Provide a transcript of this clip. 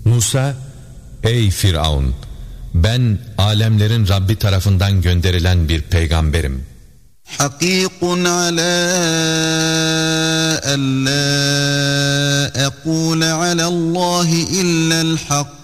Musa, ey Firavun, ben alemlerin Rabbi tarafından gönderilen bir peygamberim. Hakikun ala en la aqule alallahi illa'l hak.